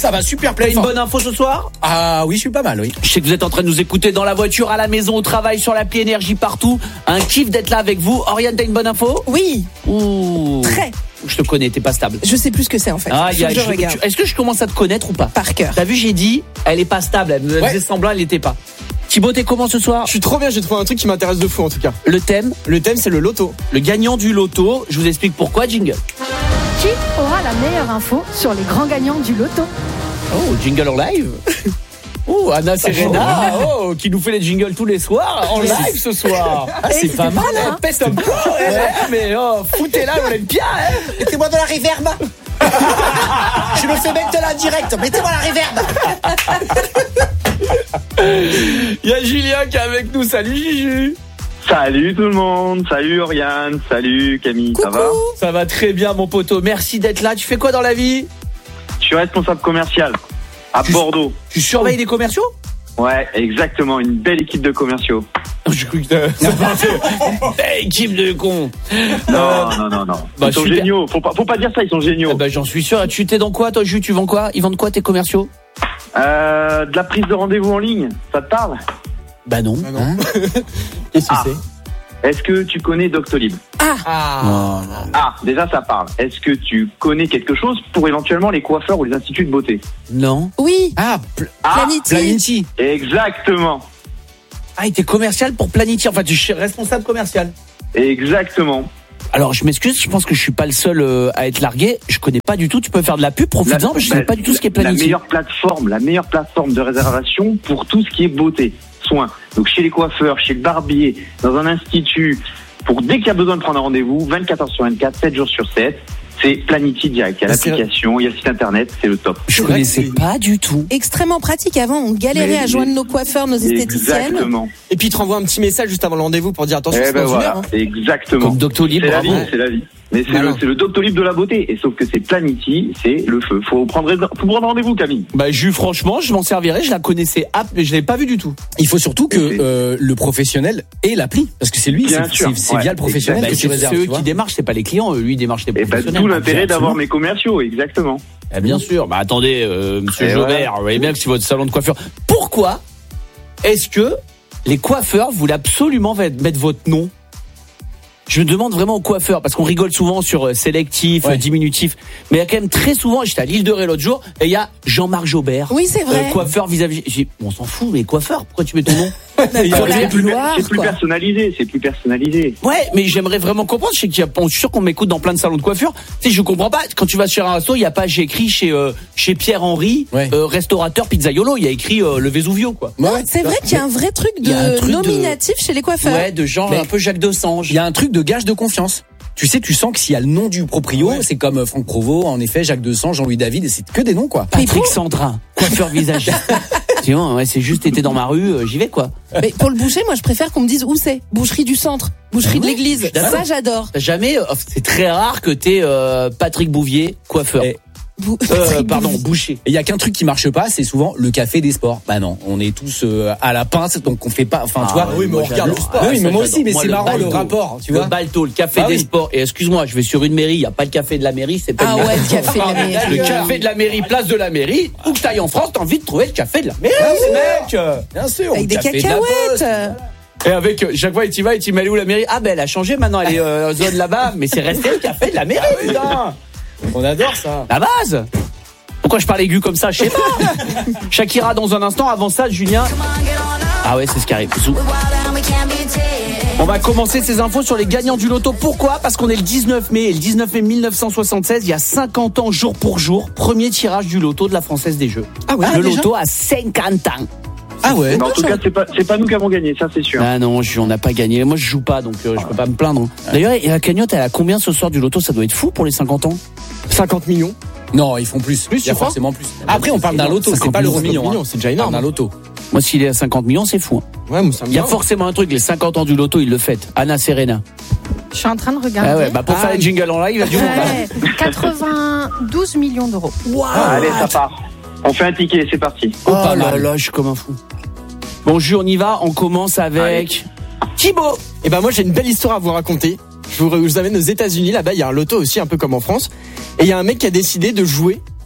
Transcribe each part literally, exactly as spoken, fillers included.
Ça va super T'as plein une bonne info ce soir? Ah oui, je suis pas mal, oui. Je sais que vous êtes en train de nous écouter dans la voiture, à la maison, au travail, sur l'appli Énergie, partout. Un kiff d'être là avec vous. Oriane, t'as une bonne info? Oui. Ouh. Très. Je te connais, t'es pas stable. Je sais plus ce que c'est en fait. Ah, Faut y a, que je je- regarde. tu- est-ce que je commence à te connaître ou pas? Par cœur. T'as vu, j'ai dit, elle est pas stable. Elle me Ouais. faisait semblant, elle l'était pas. Thibaut, t'es comment ce soir? Je suis trop bien, j'ai trouvé un truc qui m'intéresse de fou en tout cas. Le thème, Le thème c'est le loto. le gagnant du loto. Je vous explique pourquoi, jingle. Qui aura la meilleure info sur les grands gagnants du loto? Oh, jingle en live. Oh, Anna Serena, oh, qui nous fait les jingles tous les soirs, en live ce soir. Ah, Et c'est c'était pas mal, pas mal, elle hein. pèse un peu, elle, hein, mais oh, foutez-la, on l'aime bien, hein. Mettez-moi de la reverb. Je le fais maintenant direct. Mettez-moi la reverb. Il y a Julien qui est avec nous, salut Juju. Salut tout le monde, salut Oriane, salut Camille, ça va? Ça va très bien mon poteau, merci d'être là. Tu fais quoi dans la vie? Je suis responsable commercial à Tu- Bordeaux. Tu surveilles les commerciaux? Ouais, exactement, une belle équipe de commerciaux. J'ai cru que hey, équipe de cons. Non, non, non, non. Bah, Ils sont super. géniaux, faut pas, faut pas dire ça, ils sont géniaux. Ah bah, j'en suis sûr. Tu t'es dans quoi toi, Jules? Tu vends quoi? Ils vendent quoi tes commerciaux? Euh, de la prise de rendez-vous en ligne, ça te parle? Bah non. Ah non. Hein? Qu'est-ce que Ah. c'est? Est-ce que tu connais Doctolib? Ah. Oh, non. Ah, déjà ça parle. Est-ce que tu connais quelque chose pour éventuellement les coiffeurs ou les instituts de beauté? Non. Oui. Ah, pl- Ah, Planity. Planity. exactement, Ah, et t'es commercial pour Planity. Enfin, tu es responsable commercial. exactement. Alors, je m'excuse, je pense que je suis pas le seul euh, à être largué. Je connais pas du tout. Tu peux faire de la pub, profites-en. La- Je sais bah, pas du tout ce qu'est La Planity. meilleure plateforme, la meilleure plateforme de réservation pour tout ce qui est beauté, soins. Donc chez les coiffeurs, chez le barbier, dans un institut, pour dès qu'il y a besoin de prendre un rendez-vous, vingt-quatre heures sur vingt-quatre, sept jours sur sept, c'est Planity direct. Il y a Ah, c'est l'application, il y a le site internet, c'est le top. Je C'est vrai connaissais que c'est- pas du tout. Extrêmement pratique. Avant, on galérait Mais- à joindre mais- nos coiffeurs, nos esthéticiennes. Exactement. Et puis il te renvoie un petit message juste avant le rendez-vous pour dire attention, Eh c'est ben dans une voilà, heure. Hein. exactement. Comme Doctolib, C'est la bravo. vie, c'est la vie. Mais c'est Malin. le, c'est le Doctolib de la beauté. Et sauf que c'est Planity, c'est le feu. Faut prendre, faut prendre rendez-vous, Camille. Bah, Jules, franchement, je m'en servirais. Je la connaissais, app, mais je l'avais pas vu du tout. Il faut surtout que Et c'est- euh, le professionnel ait l'appli. Parce que c'est lui, Bien c'est sûr, c'est- c'est ouais. via le professionnel Bah, que tu c'est réserves. c'est eux tu vois. qui démarchent, c'est pas les clients. Lui, il démarche les Et bah, professionnels. d'où l'intérêt d'avoir Absolument. mes commerciaux, exactement. Eh bien sûr. Bah, attendez, euh, monsieur Et Jobert, voilà. vous voyez bien que c'est votre salon de coiffure. Pourquoi est-ce que les coiffeurs voulaient absolument mettre votre nom? Je me demande vraiment aux coiffeurs, parce qu'on rigole souvent sur euh, sélectif, Ouais. euh, diminutif, mais il y a quand même très souvent, j'étais à l'île de Ré l'autre jour, et il y a Jean-Marc Jobert, Oui, c'est vrai. euh, coiffeur vis-à-vis. J'ai dit, on s'en fout, mais coiffeur, pourquoi tu mets ton nom? Il Ah, faut c'est la plus, gloire, c'est plus quoi. personnalisé, c'est plus personnalisé. Ouais, mais j'aimerais vraiment comprendre. Je sais qu'il y a, je suis sûr qu'on m'écoute dans plein de salons de coiffure. Tu sais, je comprends pas. Quand tu vas sur un resto, il y a pas, j'ai écrit chez euh, chez Pierre Henry, Ouais. euh, restaurateur pizzaiolo. Il y a écrit euh, le Vesuvio, quoi. Ouais, C'est vrai qu'il y a un vrai truc Il y a un de truc de- nominatif chez les coiffeurs. Ouais, de genre Mais- un peu Jacques Dessange. Il y a un truc de gage de confiance. Tu sais, tu sens que s'il y a le nom du proprio, c'est comme euh, Franck Provost, en effet, Jacques Dessange, Jean-Louis David, et c'est que des noms, quoi. Patrick Sandrin, coiffeur visagiste. Tu vois, ouais, c'est juste été dans ma rue, euh, j'y vais, quoi. Mais pour le boucher, moi, je préfère qu'on me dise où c'est. Boucherie du centre, boucherie de l'église. d'accord. Ça, j'adore. T'as jamais, euh, c'est très rare que t'aies euh, Patrick Bouvier, coiffeur. Et- Bou- Euh, Patrick pardon, Bouvier. boucher. Et il y a qu'un truc qui marche pas, c'est souvent le café des sports. Bah non, on est tous euh, à la pince, donc on fait pas. Enfin, tu vois. oui, mais on regarde le sport. Oui, mais moi aussi, mais Moi, c'est le marrant le balto. rapport, tu Le vois. balto, le café Ah des oui. sports. Et excuse-moi, je vais sur une mairie, il y a pas le café de la mairie, c'est pas Ah une ouais, mairie. le café de la mairie. Le café de la mairie, place de la mairie. Où que t'ailles en France, t'as envie de trouver le café de la mairie, mec. Bien sûr. Avec le des café de la Poste. cacahuètes. Et avec, euh, chaque fois, tu y vas et tu mets où la mairie? Ah ben, elle a changé maintenant, elle est euh, zone là-bas, mais c'est resté le café de la mairie, putain. On adore ça. La base. Pourquoi je parle aigu comme ça? Je sais pas. Shakira dans un instant. Avant ça, Julien. Ah ouais, c'est ce qui arrive. Zou. On va commencer ces infos sur les gagnants du loto. Pourquoi? Parce qu'on est le dix-neuf mai. Et le dix-neuf mai mille neuf cent soixante-seize, il y a cinquante ans jour pour jour. Premier tirage du loto de la Française des Jeux. Ah ouais, le déjà loto a cinquante ans. Ah ouais. Mais en tout cas, c'est pas, c'est pas nous qui avons gagné, ça c'est sûr. Ah non, je- on n'a pas gagné. Moi, je joue pas, donc euh, je peux pas me plaindre. D'ailleurs, et la cagnotte, elle a combien ce soir du loto? Ça doit être fou pour les cinquante ans. cinquante millions. Non, ils font plus. Plus, Il y a tu crois forcément plus. Après, on parle d'un loto, c'est cinquante pas l'euro millions, million. hein. c'est déjà On parle énorme. d'un loto. Moi, s'il est à cinquante millions, c'est fou. hein. Ouais, moi ça me Il y a va. forcément un truc, les cinquante ans du loto, ils le fêtent. Anna Serena. Je suis en train de regarder. Ah ouais, bah pour Ah faire oui. les jingles en live, il y a du monde. Ouais, quatre-vingt-douze millions d'euros. Allez, ça part. On fait un ticket, c'est parti. Oh, pas là mal. là, je suis comme un fou. Bon, Jules, on y va. On commence avec Thibaut. Et ben moi j'ai une belle histoire à vous raconter. Je vous, je vous amène aux États-Unis. Là-bas, il y a un loto aussi, un peu comme en France. Et il y a un mec qui a décidé de jouer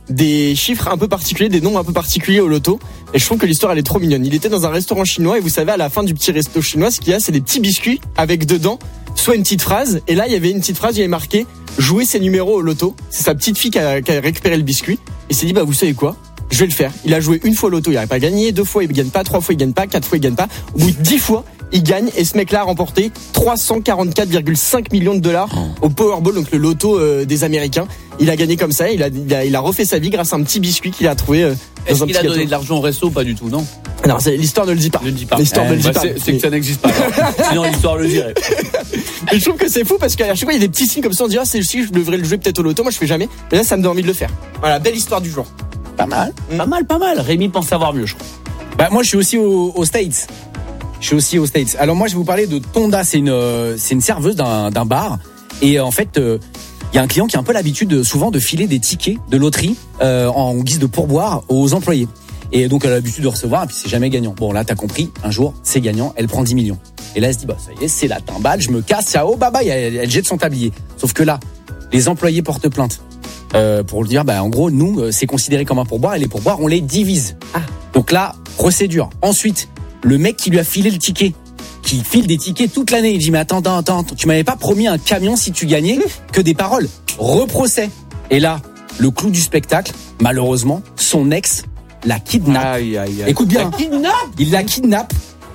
des chiffres un peu particuliers, des nombres un peu particuliers au loto. Et je trouve que l'histoire elle est trop mignonne. Il était dans un restaurant chinois et vous savez à la fin du petit resto chinois, ce qu'il y a, c'est des petits biscuits avec dedans soit une petite phrase. Et là il y avait une petite phrase, il y avait marqué jouer ses numéros au loto. C'est sa petite fille qui a, qui a récupéré le biscuit. Il s'est dit bah vous savez quoi, je vais le faire. Il a joué une fois au loto, il n'arrive pas à gagner, deux fois il gagne pas, trois fois il gagne pas, quatre fois il gagne pas. Au bout de dix fois il gagne et ce mec-là a remporté trois cent quarante-quatre virgule cinq millions de dollars au Powerball, donc le loto euh, des Américains. Il a gagné comme ça, il a, il a, il a refait sa vie grâce à un petit biscuit qu'il a trouvé euh, dans Est-ce un qu'il petit a donné gâteau. de l'argent au resto ou pas du tout, non? Non, c'est, l'histoire ne le dit pas. Ne le dit pas. L'histoire Eh, ne le dit bah, pas. c'est, c'est que ça n'existe pas. alors. Sinon l'histoire le dirait. Et je trouve que c'est fou parce qu'à chaque fois il y a des petits signes comme ça, on se dit ah c'est si je devrais le jouer peut-être au loto, moi je fais jamais. Mais là ça me donne envie de le faire. Voilà, belle histoire du jour. Pas mal. Pas mal, pas mal. Rémi pense savoir mieux, je crois. Bah moi je suis aussi au- aux States. Je suis aussi aux States. Alors moi je vais vous parler de Tonda, c'est une euh, c'est une serveuse d'un d'un bar et euh, en fait euh, il y a un client qui a un peu l'habitude de, souvent de filer des tickets de loterie euh, en guise de pourboire aux employés. Et donc elle a l'habitude de recevoir et puis c'est jamais gagnant. Bon là t'as compris, un jour c'est gagnant, elle prend dix millions. Et là elle se dit bah ça y est, c'est la timbale, je me casse, ciao, bye bye, elle, elle jette son tablier. Sauf que là, les employés portent plainte. Euh, pour le dire, bah en gros nous euh, c'est considéré comme un pourboire et les pourboires on les divise. Ah. Donc là, procédure. Ensuite, le mec qui lui a filé le ticket, qui file des tickets toute l'année, il dit mais attends, attends, attends, tu m'avais pas promis un camion si tu gagnais, que des paroles. Reprocès. Et là, le clou du spectacle, malheureusement, son ex la kidnappe. Aïe, aïe, aïe. Écoute bien, La kidnappe il la kidnappe,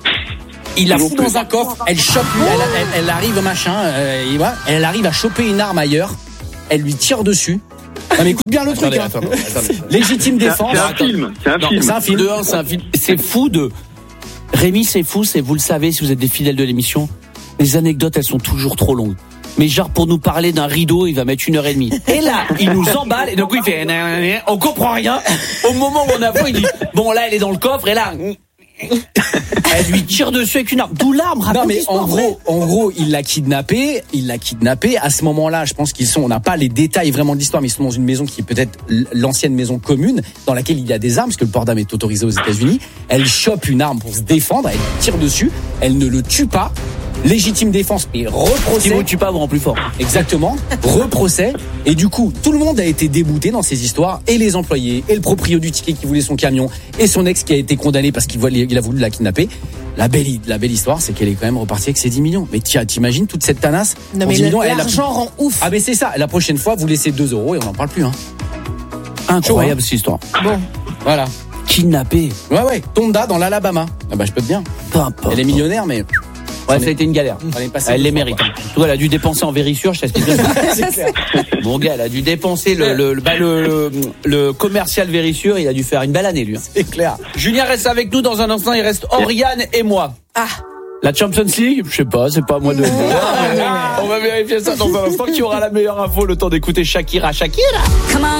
il la fout dans un coffre, elle chope, elle, elle, elle arrive machin, euh, et voilà, elle arrive à choper une arme ailleurs, elle lui tire dessus. Non mais écoute bien le truc, Attendez, hein. attendez, attendez. Légitime C'est un, défense. c'est un film. C'est un Non, film. c'est un film. De un, c'est un film. C'est fou de. Rémi, c'est fou, c'est vous le savez si vous êtes des fidèles de l'émission. Les anecdotes, elles sont toujours trop longues. Mais genre pour nous parler d'un rideau, il va mettre une heure et demie. Et là, il nous emballe et donc il fait, on comprend rien. Au moment où on a vu, il dit, bon là, elle est dans le coffre et là, elle lui tire dessus avec une arme. D'où l'arme. Non raconte mais l'histoire, en vrai. gros, en gros, il l'a kidnappé, il l'a kidnappé. À ce moment-là, je pense qu'ils sont, on n'a pas les détails vraiment de l'histoire, mais ils sont dans une maison qui est peut-être l'ancienne maison commune, dans laquelle il y a des armes, parce que le port d'armes est autorisé aux États-Unis. Elle chope une arme pour se défendre, elle tire dessus, elle ne le tue pas. Légitime défense, mais Si reprocès. vous ne tuez pas, vous rend plus fort. Exactement, reprocès. Et du coup, tout le monde a été débouté dans ces histoires, et les employés, et le proprio du ticket qui voulait son camion, et son ex qui a été condamné parce qu'il voulait- il a voulu la kidnapper. La belle, la belle histoire, c'est qu'elle est quand même repartie avec ses dix millions. Mais tiens, t'imagines toute cette tanasse? Non Pour mais dix le- millions, elle a- l'argent rend ouf. Ah, mais c'est ça. La prochaine fois, vous laissez deux euros et on n'en parle plus, hein. Incroyable cette histoire. Bon, Voilà. Kidnappé. Ouais, ouais. Tonda dans l'Alabama. Ah, bah, je peux te dire. Peu importe. Elle est millionnaire, mais. Ouais, ça a été une galère. On est passé Elle deux les fois, mérite. quoi. Toi, elle a dû dépenser en vérissure, je t'explique bien. C'est clair. Mon gars, elle a dû dépenser le, le, le, bah, le, le, le commercial vérissure, il a dû faire une belle année, lui. hein. C'est clair. Julien reste avec nous dans un instant, il reste Oriane et moi. ah, La Champions League, je sais pas, c'est pas à moi de. On va vérifier ça dans un instant. Qui aura la meilleure info, le temps d'écouter Shakira. Shakira. Come on,